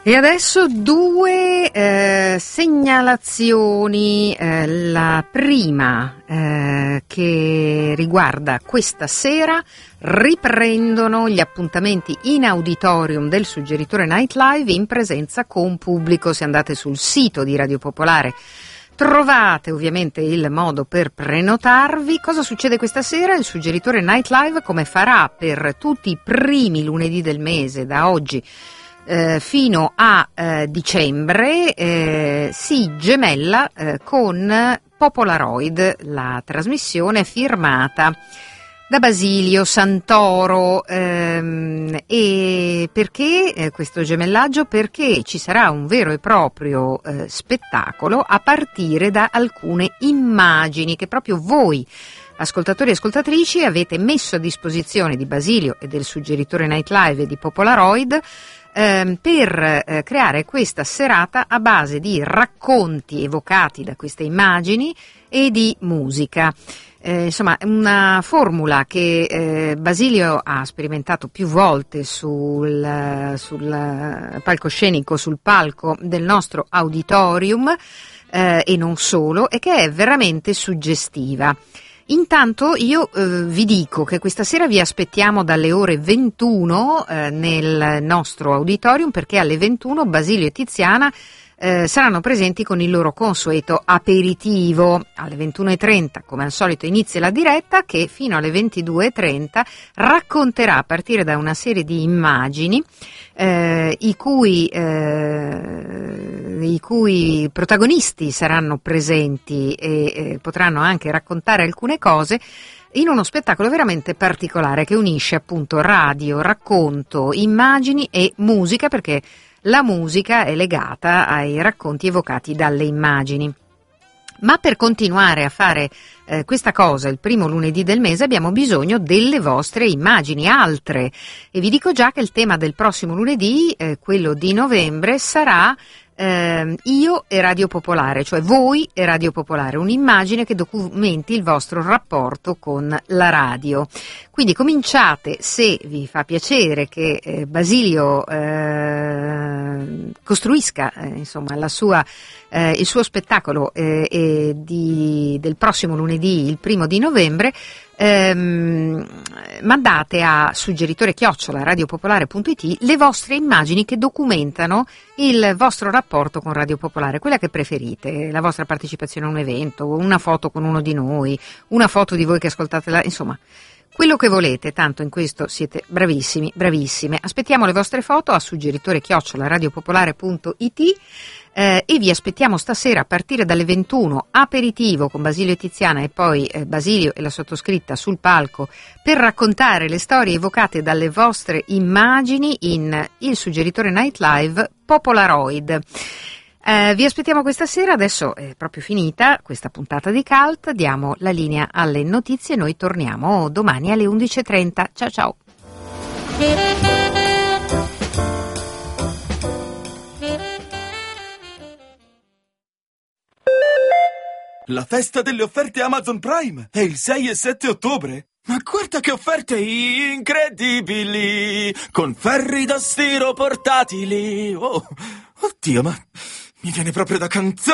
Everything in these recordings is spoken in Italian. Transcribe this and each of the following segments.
E adesso due segnalazioni. La prima che riguarda questa sera: riprendono gli appuntamenti in auditorium del Suggeritore Night Live in presenza con pubblico. Se andate sul sito di Radio Popolare trovate ovviamente il modo per prenotarvi. Cosa succede questa sera? Il Suggeritore Night Live, come farà per tutti i primi lunedì del mese da oggi fino a dicembre, si gemella con Popolaroid, la trasmissione firmata da Basilio Santoro. E perché questo gemellaggio? Perché ci sarà un vero e proprio spettacolo a partire da alcune immagini che proprio voi, ascoltatori e ascoltatrici, avete messo a disposizione di Basilio e del Suggeritore Night Live e di Popolaroid per creare questa serata a base di racconti evocati da queste immagini e di musica. Insomma, una formula che Basilio ha sperimentato più volte sul palcoscenico, sul palco del nostro auditorium, e non solo, e che è veramente suggestiva. Intanto io vi dico che questa sera vi aspettiamo dalle ore 21 nel nostro auditorium, perché alle 21 Basilio e Tiziana saranno presenti con il loro consueto aperitivo. Alle 21:30 come al solito inizia la diretta, che fino alle 22:30 racconterà a partire da una serie di immagini i cui protagonisti saranno presenti e potranno anche raccontare alcune cose in uno spettacolo veramente particolare che unisce appunto radio, racconto, immagini e musica, perché la musica è legata ai racconti evocati dalle immagini. Ma per continuare a fare questa cosa il primo lunedì del mese abbiamo bisogno delle vostre immagini, altre. E vi dico già che il tema del prossimo lunedì, quello di novembre, sarà Io e Radio Popolare, cioè voi e Radio Popolare, un'immagine che documenti il vostro rapporto con la radio. Quindi cominciate, se vi fa piacere che Basilio costruisca insomma il suo spettacolo del prossimo lunedì, il 1 di novembre. Mandate a suggeritore@radiopopolare.it le vostre immagini che documentano il vostro rapporto con Radio Popolare, quella che preferite, la vostra partecipazione a un evento, una foto con uno di noi, una foto di voi che ascoltate insomma quello che volete, tanto in questo siete bravissimi, bravissime. Aspettiamo le vostre foto a suggeritore@radiopopolare.it e vi aspettiamo stasera a partire dalle 21, aperitivo con Basilio e Tiziana, e poi Basilio e la sottoscritta sul palco per raccontare le storie evocate dalle vostre immagini in Il Suggeritore Night Live Popolaroid. Vi aspettiamo questa sera. Adesso è proprio finita questa puntata di Cult, diamo la linea alle notizie, noi torniamo domani alle 11:30. Ciao ciao. La festa delle offerte Amazon Prime è il 6 e 7 ottobre. Ma guarda che offerte incredibili! Con ferri da stiro portatili. Oh, oddio, ma mi viene proprio da cantare!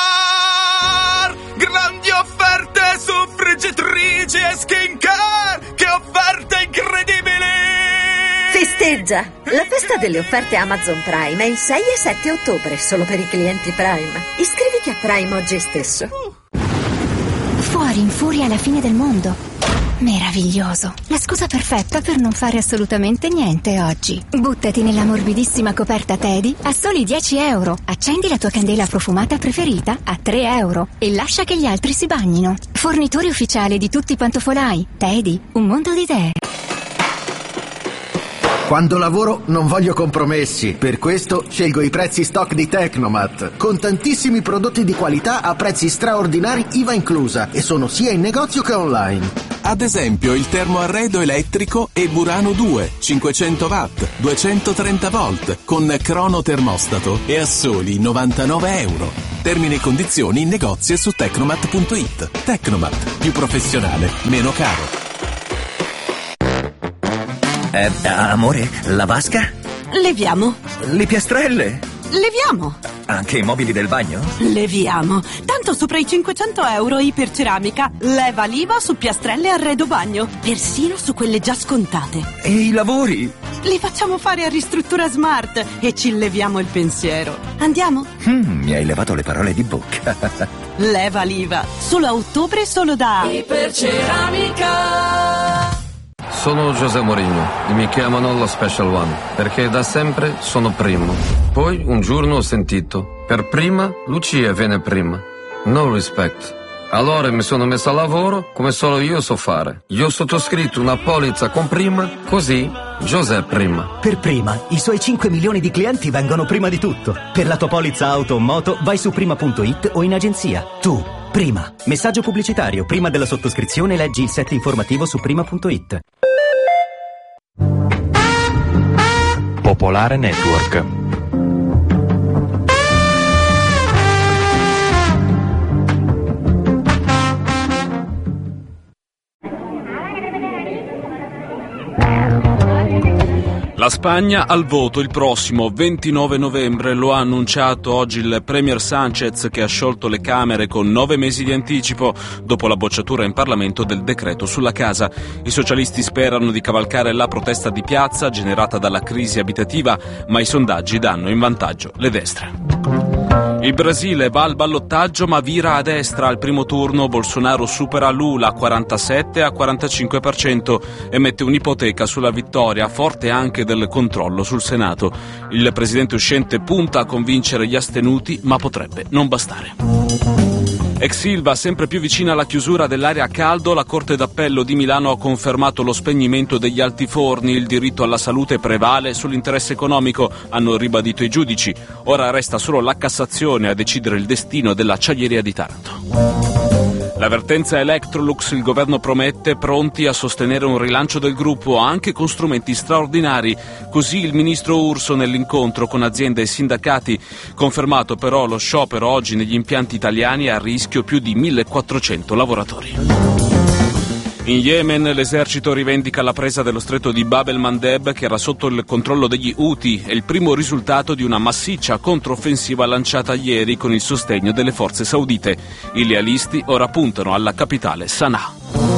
Grandi offerte su friggitrici e skincare! Che offerte incredibili! Festeggia! La festa delle offerte Amazon Prime è il 6 e 7 ottobre, solo per i clienti Prime. Iscriviti a Prime oggi stesso. Fuori infuria la fine del mondo. Meraviglioso. La scusa perfetta per non fare assolutamente niente oggi. Buttati nella morbidissima coperta Teddy a soli 10 euro. Accendi la tua candela profumata preferita a 3 euro e lascia che gli altri si bagnino. Fornitore ufficiale di tutti i pantofolai. Teddy, un mondo di idee. Quando lavoro non voglio compromessi, per questo scelgo i prezzi stock di Tecnomat, con tantissimi prodotti di qualità a prezzi straordinari IVA inclusa, e sono sia in negozio che online. Ad esempio il termoarredo elettrico e Burano 2, 500 watt, 230 volt, con crono termostato e a soli 99 euro. Termini e condizioni in negozio e su tecnomat.it. Tecnomat, più professionale, meno caro. Amore, la vasca? Leviamo. Le piastrelle? Leviamo. Anche i mobili del bagno? Leviamo. Tanto sopra i 500 euro Iperceramica. Leva l'IVA su piastrelle e arredo bagno. Persino su quelle già scontate. E i lavori? Li facciamo fare a Ristruttura Smart e ci leviamo il pensiero. Andiamo? Mi hai levato le parole di bocca. Leva l'IVA. Solo a ottobre, solo da Iperceramica. Sono José Mourinho e mi chiamano lo Special One perché da sempre sono primo. Poi un giorno ho sentito: per prima Lucia viene prima. No respect. Allora mi sono messo a lavoro come solo io so fare. Io ho sottoscritto una polizza con prima, così José prima. Per prima, i suoi 5 milioni di clienti vengono prima di tutto. Per la tua polizza auto o moto vai su prima.it o in agenzia. Tu, prima. Messaggio pubblicitario. Prima della sottoscrizione leggi il set informativo su prima.it. Popolare Network. La Spagna al voto il prossimo 29 novembre, lo ha annunciato oggi il premier Sánchez, che ha sciolto le Camere con 9 mesi di anticipo dopo la bocciatura in Parlamento del decreto sulla casa. I socialisti sperano di cavalcare la protesta di piazza generata dalla crisi abitativa, ma i sondaggi danno in vantaggio le destre. Il Brasile va al ballottaggio ma vira a destra. Al primo turno Bolsonaro supera Lula 47-45% e mette un'ipoteca sulla vittoria, forte anche del controllo sul Senato. Il presidente uscente punta a convincere gli astenuti, ma potrebbe non bastare. Ex Ilva sempre più vicina alla chiusura dell'area a caldo, la Corte d'Appello di Milano ha confermato lo spegnimento degli altiforni. Il diritto alla salute prevale sull'interesse economico, hanno ribadito i giudici. Ora resta solo la Cassazione a decidere il destino dell'acciaieria di Taranto. L'avvertenza Electrolux, il governo promette pronti a sostenere un rilancio del gruppo anche con strumenti straordinari. Così il ministro Urso nell'incontro con aziende e sindacati. Confermato però lo sciopero oggi negli impianti italiani, a rischio più di 1400 lavoratori. In Yemen l'esercito rivendica la presa dello stretto di Bab el-Mandeb, che era sotto il controllo degli Houthi. È il primo risultato di una massiccia controffensiva lanciata ieri con il sostegno delle forze saudite. I lealisti ora puntano alla capitale Sana'a.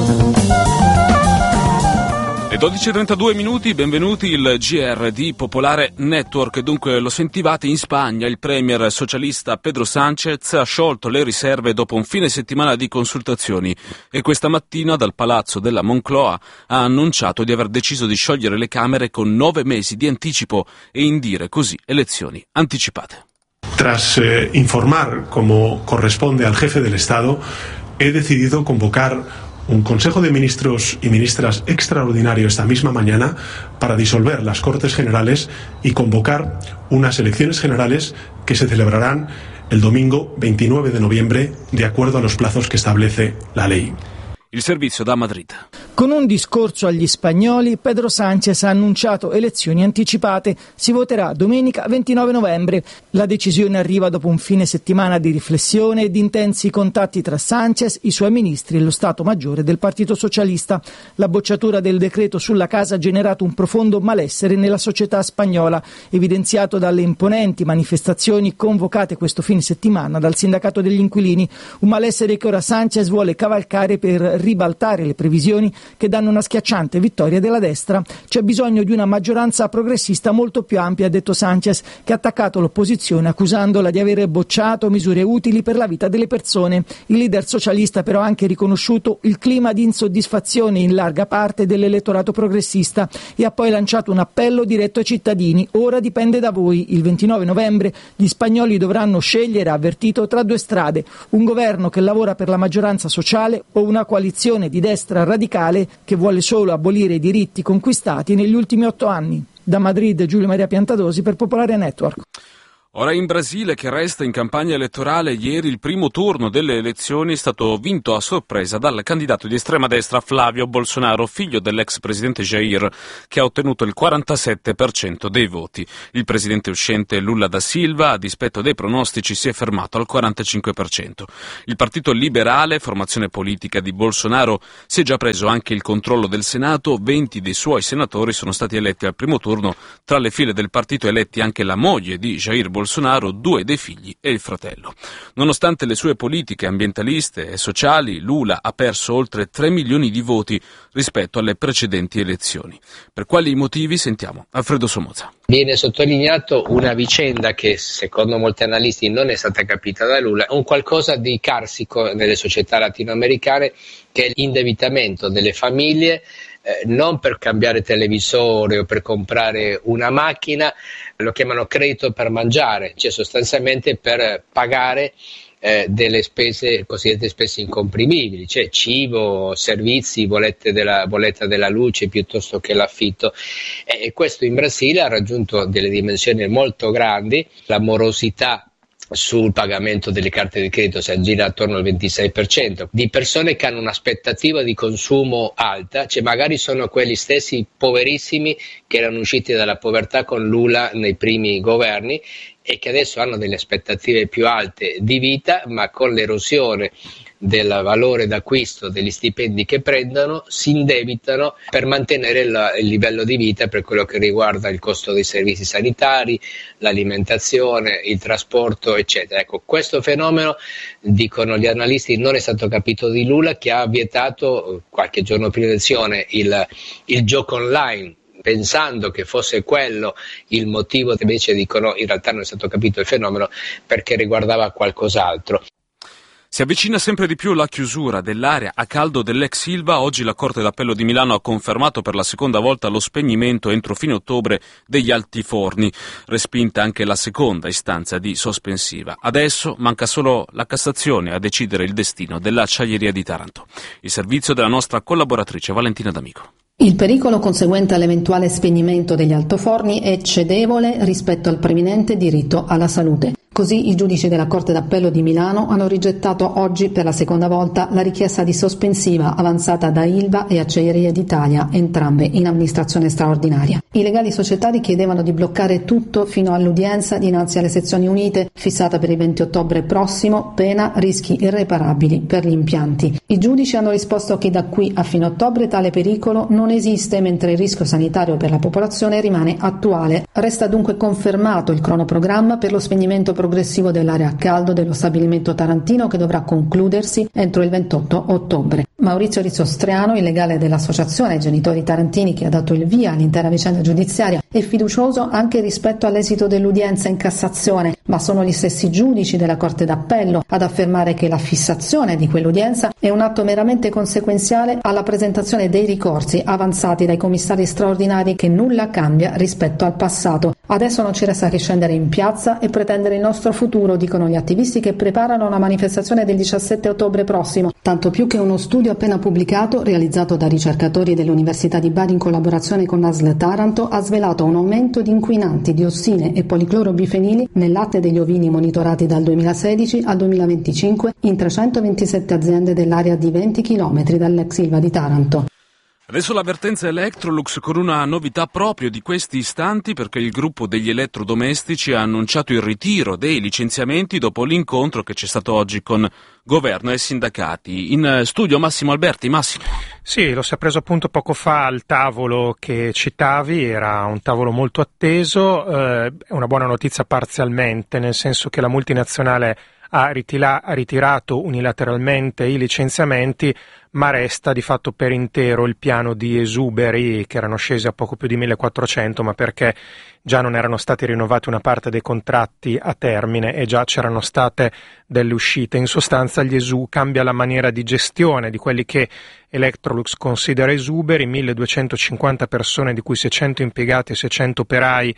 Le 12:32 minuti, benvenuti, il GR di Popolare Network. Dunque, lo sentivate, in Spagna il premier socialista Pedro Sánchez ha sciolto le riserve dopo un fine settimana di consultazioni e questa mattina dal palazzo della Moncloa ha annunciato di aver deciso di sciogliere le Camere con 9 mesi di anticipo e indire così elezioni anticipate. Tras informar como corresponde al jefe del Estado, he decidido convocar un Consejo de Ministros y Ministras extraordinario esta misma mañana para disolver las Cortes Generales y convocar unas elecciones generales que se celebrarán el domingo 29 de noviembre de acuerdo a los plazos que establece la ley. Il servizio da Madrid. Con un discorso agli spagnoli, Pedro Sánchez ha annunciato elezioni anticipate. Si voterà domenica 29 novembre. La decisione arriva dopo un fine settimana di riflessione e di intensi contatti tra Sánchez, i suoi ministri e lo Stato Maggiore del Partito Socialista. La bocciatura del decreto sulla casa ha generato un profondo malessere nella società spagnola, evidenziato dalle imponenti manifestazioni convocate questo fine settimana dal sindacato degli inquilini. Un malessere che ora Sánchez vuole cavalcare per ribaltare le previsioni che danno una schiacciante vittoria della destra. C'è bisogno di una maggioranza progressista molto più ampia, ha detto Sánchez, che ha attaccato l'opposizione accusandola di aver bocciato misure utili per la vita delle persone. Il leader socialista però ha anche riconosciuto il clima di insoddisfazione in larga parte dell'elettorato progressista e ha poi lanciato un appello diretto ai cittadini. Ora dipende da voi. Il 29 novembre gli spagnoli dovranno scegliere, ha avvertito, tra due strade: un governo che lavora per la maggioranza sociale o una coalizione di destra radicale che vuole solo abolire i diritti conquistati negli ultimi 8 anni. Da Madrid, Giulio Maria Piantadosi per Popolare Network. Ora in Brasile, che resta in campagna elettorale, ieri il primo turno delle elezioni è stato vinto a sorpresa dal candidato di estrema destra Flávio Bolsonaro, figlio dell'ex presidente Jair, che ha ottenuto il 47% dei voti. Il presidente uscente Lula da Silva, a dispetto dei pronostici, si è fermato al 45%. Il Partito Liberale, formazione politica di Bolsonaro, si è già preso anche il controllo del Senato. 20 dei suoi senatori sono stati eletti al primo turno, tra le file del partito eletti anche la moglie di Jair Bolsonaro, 2 dei figli e il fratello. Nonostante le sue politiche ambientaliste e sociali, Lula ha perso oltre 3 milioni di voti rispetto alle precedenti elezioni. Per quali motivi? Sentiamo Alfredo Somoza. Viene sottolineato una vicenda che secondo molti analisti non è stata capita da Lula, un qualcosa di carsico nelle società latinoamericane, che è l'indebitamento delle famiglie, non per cambiare televisore o per comprare una macchina, lo chiamano credito per mangiare, cioè sostanzialmente per pagare delle spese, cosiddette spese incomprimibili, cioè cibo, servizi, bolletta della luce piuttosto che l'affitto. E questo in Brasile ha raggiunto delle dimensioni molto grandi, la morosità sul pagamento delle carte di credito si aggira attorno al 26%, di persone che hanno un'aspettativa di consumo alta, cioè magari sono quelli stessi poverissimi che erano usciti dalla povertà con Lula nei primi governi e che adesso hanno delle aspettative più alte di vita, ma con l'erosione del valore d'acquisto degli stipendi che prendono si indebitano per mantenere il livello di vita per quello che riguarda il costo dei servizi sanitari, l'alimentazione, il trasporto, eccetera. Ecco, questo fenomeno, dicono gli analisti, non è stato capito di Lula, che ha vietato qualche giorno prima dell'elezione il gioco online, pensando che fosse quello il motivo. Invece dicono in realtà non è stato capito il fenomeno perché riguardava qualcos'altro. Si avvicina sempre di più la chiusura dell'area a caldo dell'ex Ilva. Oggi la Corte d'Appello di Milano ha confermato per la seconda volta lo spegnimento entro fine ottobre degli altiforni, respinta anche la seconda istanza di sospensiva. Adesso manca solo la Cassazione a decidere il destino dell'acciaieria di Taranto. Il servizio della nostra collaboratrice Valentina D'Amico. Il pericolo conseguente all'eventuale spegnimento degli altoforni è cedevole rispetto al preminente diritto alla salute. Così i giudici della Corte d'Appello di Milano hanno rigettato oggi per la seconda volta la richiesta di sospensiva avanzata da Ilva e Acciaierie d'Italia, entrambe in amministrazione straordinaria. I legali societari chiedevano di bloccare tutto fino all'udienza dinanzi alle sezioni unite fissata per il 20 ottobre prossimo, pena rischi irreparabili per gli impianti. I giudici hanno risposto che da qui a fine ottobre tale pericolo non esiste, mentre il rischio sanitario per la popolazione rimane attuale. Resta dunque confermato il cronoprogramma per lo spegnimento progressivo dell'area a caldo dello stabilimento tarantino, che dovrà concludersi entro il 28 ottobre. Maurizio Rizzostriano, il legale dell'associazione Genitori Tarantini che ha dato il via all'intera vicenda giudiziaria, è fiducioso anche rispetto all'esito dell'udienza in Cassazione, ma sono gli stessi giudici della Corte d'Appello ad affermare che la fissazione di quell'udienza è un atto meramente conseguenziale alla presentazione dei ricorsi avanzati dai commissari straordinari, che nulla cambia rispetto al passato. Adesso non ci resta che scendere in piazza e pretendere il nostro futuro, dicono gli attivisti che preparano una manifestazione del 17 ottobre prossimo, tanto più che uno studio appena pubblicato, realizzato da ricercatori dell'Università di Bari in collaborazione con ASL Taranto, ha svelato un aumento di inquinanti, diossine e policlorobifenili nel latte degli ovini monitorati dal 2016 al 2025 in 327 aziende dell'area di 20 km dall'ex Ilva di Taranto. Adesso l'avvertenza Electrolux con una novità proprio di questi istanti, perché il gruppo degli elettrodomestici ha annunciato il ritiro dei licenziamenti dopo l'incontro che c'è stato oggi con governo e sindacati. In studio Massimo Alberti. Massimo. Sì, lo si è preso appunto poco fa al tavolo che citavi, era un tavolo molto atteso, è una buona notizia parzialmente, nel senso che la multinazionale ha ritirato unilateralmente i licenziamenti, ma resta di fatto per intero il piano di esuberi, che erano scesi a poco più di 1.400, ma perché già non erano stati rinnovati una parte dei contratti a termine e già c'erano state delle uscite. In sostanza cambia la maniera di gestione di quelli che Electrolux considera esuberi, 1.250 persone, di cui 600 impiegati e 600 operai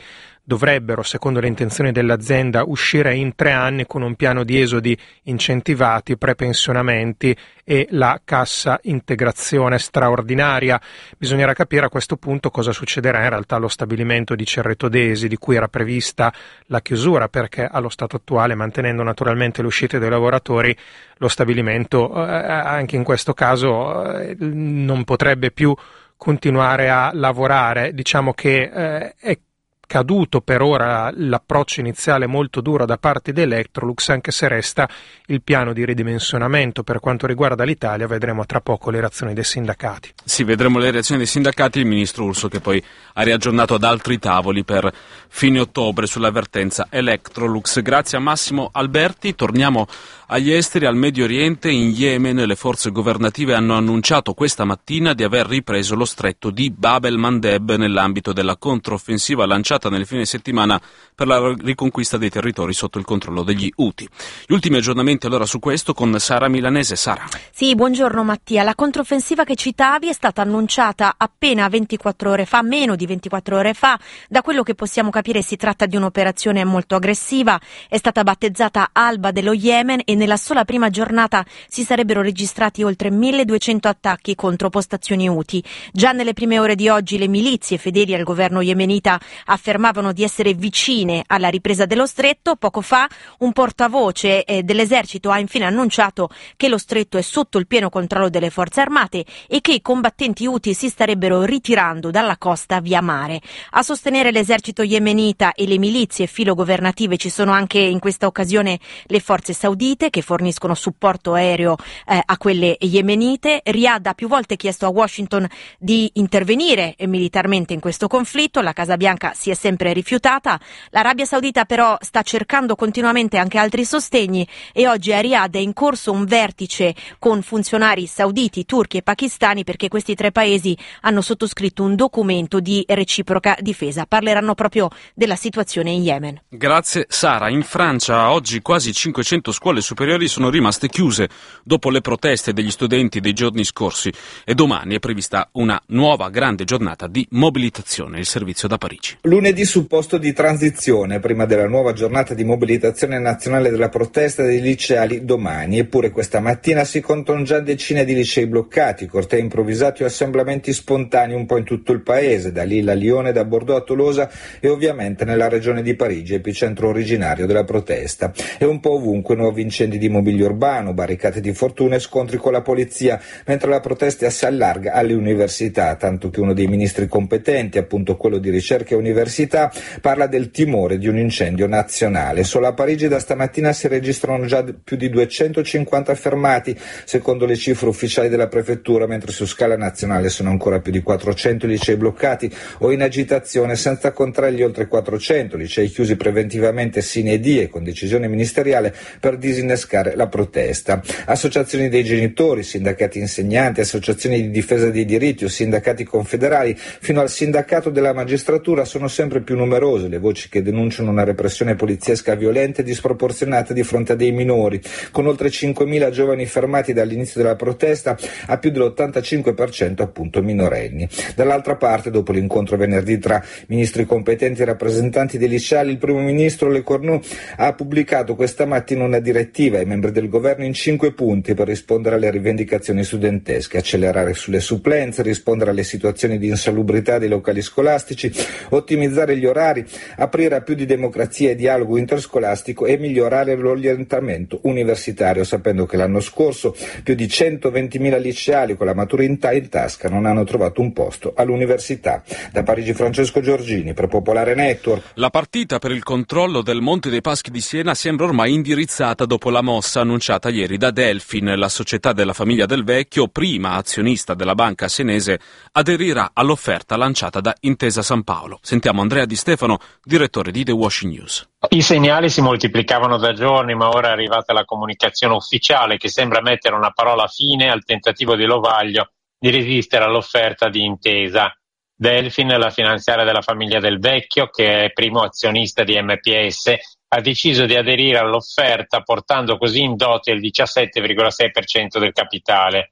dovrebbero, secondo le intenzioni dell'azienda, uscire in 3 anni con un piano di esodi incentivati, prepensionamenti e la cassa integrazione straordinaria. Bisognerà capire a questo punto cosa succederà in realtà allo stabilimento di Cerreto d'Esi, di cui era prevista la chiusura, perché allo stato attuale, mantenendo naturalmente le uscite dei lavoratori, lo stabilimento anche in questo caso non potrebbe più continuare a lavorare. Diciamo che è caduto per ora l'approccio iniziale molto duro da parte di Electrolux, anche se resta il piano di ridimensionamento. Per quanto riguarda l'Italia, vedremo tra poco le reazioni dei sindacati. Sì, vedremo le reazioni dei sindacati. Il ministro Urso, che poi ha riaggiornato ad altri tavoli per fine ottobre sull'avvertenza Electrolux. Grazie a Massimo Alberti. Torniamo agli esteri, al Medio Oriente. In Yemen le forze governative hanno annunciato questa mattina di aver ripreso lo stretto di Bab el-Mandeb nell'ambito della controffensiva lanciata nel fine settimana per la riconquista dei territori sotto il controllo degli Houthi. Gli ultimi aggiornamenti allora su questo con Sara Milanese. Sara. Sì, buongiorno Mattia. La controffensiva che citavi è stata annunciata appena 24 ore fa, meno di 24 ore fa. Da quello che possiamo capire si tratta di un'operazione molto aggressiva. È stata battezzata Alba dello Yemen e nella sola prima giornata si sarebbero registrati oltre 1200 attacchi contro postazioni Houthi. Già nelle prime ore di oggi le milizie fedeli al governo yemenita affermavano di essere vicine alla ripresa dello stretto. Poco fa un portavoce dell'esercito ha infine annunciato che lo stretto è sotto il pieno controllo delle forze armate e che i combattenti Houthi si starebbero ritirando dalla costa via mare. A sostenere l'esercito yemenita e le milizie filogovernative ci sono anche in questa occasione le forze saudite che forniscono supporto aereo a quelle yemenite. Riyadh ha più volte chiesto a Washington di intervenire militarmente in questo conflitto. La Casa Bianca si è sempre rifiutata. L'Arabia Saudita però sta cercando continuamente anche altri sostegni e oggi a Riyadh è in corso un vertice con funzionari sauditi, turchi e pakistani, perché questi 3 paesi hanno sottoscritto un documento di reciproca difesa. Parleranno proprio della situazione in Yemen. Grazie Sara. In Francia oggi quasi 500 scuole superiori sono rimaste chiuse dopo le proteste degli studenti dei giorni scorsi e domani è prevista una nuova grande giornata di mobilitazione. Il servizio da Parigi. Lunedì supposto di transizione prima della nuova giornata di mobilitazione nazionale della protesta dei liceali domani. Eppure questa mattina si contano già decine di licei bloccati, cortei improvvisati o assemblamenti spontanei un po' in tutto il paese, da Lille a Lione, da Bordeaux a Tolosa e ovviamente nella regione di Parigi, epicentro originario della protesta. E un po' ovunque nuovi incendi di mobilio urbano, barricate di fortuna e scontri con la polizia, mentre la protesta si allarga alle università, tanto che uno dei ministri competenti, appunto quello di ricerca e università, parla del timore di un incendio nazionale. Solo a Parigi da stamattina si registrano già più di 250 fermati, secondo le cifre ufficiali della prefettura, mentre su scala nazionale sono ancora più di 400 licei bloccati o in agitazione, senza contare gli oltre 400 licei chiusi preventivamente sine die con decisione ministeriale per disinnescare la protesta. Associazioni dei genitori, sindacati insegnanti, associazioni di difesa dei diritti o sindacati confederali, fino al sindacato della magistratura sono sempre più numerose le voci che denunciano una repressione poliziesca violenta e disproporzionata di fronte a dei minori, con oltre 5.000 giovani fermati dall'inizio della protesta, a più dell'85% appunto minorenni. Dall'altra parte, dopo l'incontro venerdì tra ministri competenti e rappresentanti dei liceali, il primo ministro Lecornu ha pubblicato questa mattina una direttiva ai membri del governo in 5 punti per rispondere alle rivendicazioni studentesche: accelerare sulle supplenze, rispondere alle situazioni di insalubrità dei locali scolastici, ottimizzare gli orari, aprire a più di democrazia e dialogo interscolastico e migliorare l'orientamento universitario, sapendo che l'anno scorso più di 120.000 liceali con la maturità in tasca non hanno trovato un posto all'università. Da Parigi Francesco Giorgini per Popolare Network. La partita per il controllo del Monte dei Paschi di Siena sembra ormai indirizzata dopo la mossa annunciata ieri da Delfin. La società della famiglia Del Vecchio, prima azionista della banca senese, aderirà all'offerta lanciata da Intesa San Paolo. Sentiamo Andrea Di Stefano, direttore di The Washington News. I segnali si moltiplicavano da giorni, ma ora è arrivata la comunicazione ufficiale che sembra mettere una parola fine al tentativo di Lovaglio di resistere all'offerta di Intesa. Delfin, la finanziaria della famiglia Del Vecchio, che è primo azionista di MPS, ha deciso di aderire all'offerta portando così in dote il 17,6% del capitale.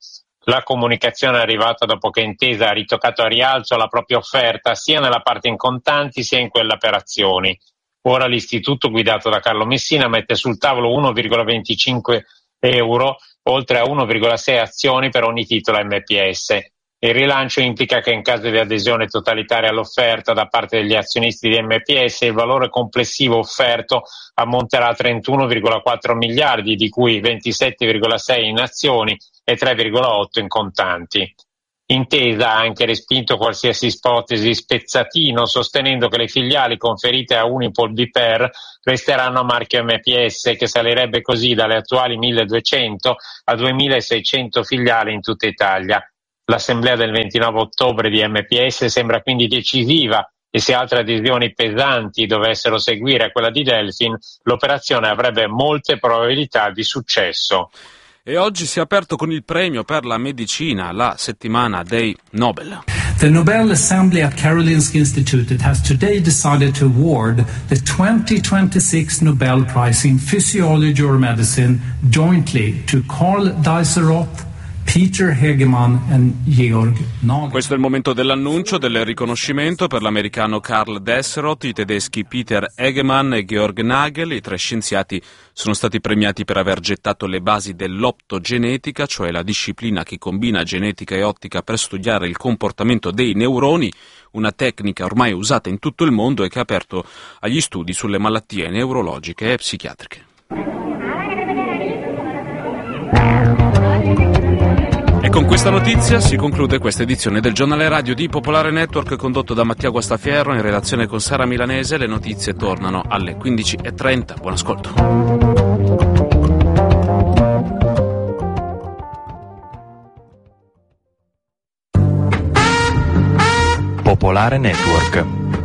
La comunicazione è arrivata dopo che Intesa ha ritoccato a rialzo la propria offerta sia nella parte in contanti sia in quella per azioni. Ora l'istituto guidato da Carlo Messina mette sul tavolo 1,25 euro, oltre a 1,6 azioni per ogni titolo MPS. Il rilancio implica che in caso di adesione totalitaria all'offerta da parte degli azionisti di MPS il valore complessivo offerto ammonterà a 31,4 miliardi, di cui 27,6 in azioni e 3,8 in contanti. Intesa ha anche respinto qualsiasi ipotesi spezzatino, sostenendo che le filiali conferite a Unipol Biper resteranno a marchio MPS, che salirebbe così dalle attuali 1.200 a 2.600 filiali in tutta Italia. L'assemblea del 29 ottobre di MPS sembra quindi decisiva e se altre adesioni pesanti dovessero seguire a quella di Delfin, l'operazione avrebbe molte probabilità di successo. E oggi si è aperto con il premio per la medicina, la settimana dei Nobel. The Nobel Assembly at Karolinska Institutet has today decided to award the 2026 Nobel Prize in Physiology or Medicine jointly to Karl Deiseroth, Peter Hegemann and Georg Nagel. Questo è il momento dell'annuncio del riconoscimento per l'americano Karl Deiseroth, i tedeschi Peter Hegemann e Georg Nagel. I 3 scienziati sono stati premiati per aver gettato le basi dell'optogenetica, cioè la disciplina che combina genetica e ottica per studiare il comportamento dei neuroni, una tecnica ormai usata in tutto il mondo e che ha aperto agli studi sulle malattie neurologiche e psichiatriche. E con questa notizia si conclude questa edizione del giornale radio di Popolare Network condotto da Mattia Guastafierro in relazione con Sara Milanese. Le notizie tornano alle 15:30. Buon ascolto. Popolare Network.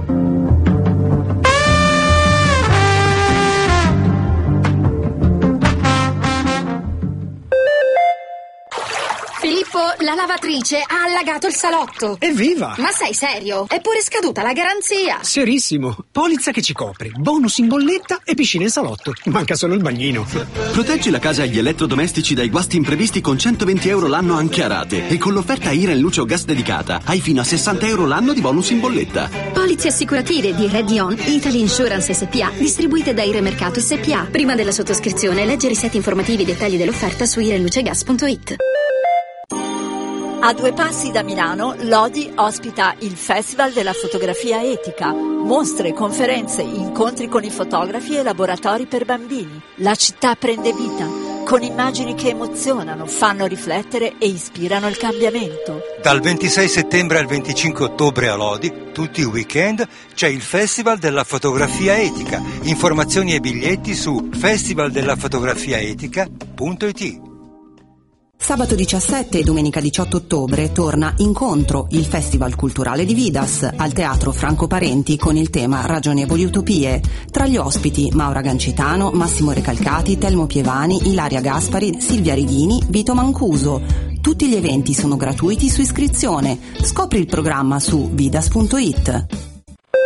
Filippo, la lavatrice ha allagato il salotto. Evviva! Ma sei serio? È pure scaduta la garanzia. Serissimo. Polizza che ci copre, bonus in bolletta e piscina in salotto. Manca solo il bagnino. Proteggi la casa e gli elettrodomestici dai guasti imprevisti con 120 euro l'anno anche a rate. E con l'offerta Iren Luce o Gas dedicata hai fino a 60 euro l'anno di bonus in bolletta. Polizze assicurative di Redion Italy Insurance SPA, distribuite da Iremercato SPA. Prima della sottoscrizione, leggere i siti informativi e dettagli dell'offerta su irenlucegas.it. A 2 passi da Milano, Lodi ospita il Festival della Fotografia Etica. Mostre, conferenze, incontri con i fotografi e laboratori per bambini. La città prende vita, con immagini che emozionano, fanno riflettere e ispirano il cambiamento. Dal 26 settembre al 25 ottobre a Lodi, tutti i weekend, c'è il Festival della Fotografia Etica. Informazioni e biglietti su festivaldellafotografiaetica.it. Sabato 17 e domenica 18 ottobre torna Incontro, il festival culturale di Vidas, al Teatro Franco Parenti con il tema Ragionevoli Utopie. Tra gli ospiti Maura Gancitano, Massimo Recalcati, Telmo Pievani, Ilaria Gaspari, Silvia Righini, Vito Mancuso. Tutti gli eventi sono gratuiti su iscrizione. Scopri il programma su vidas.it.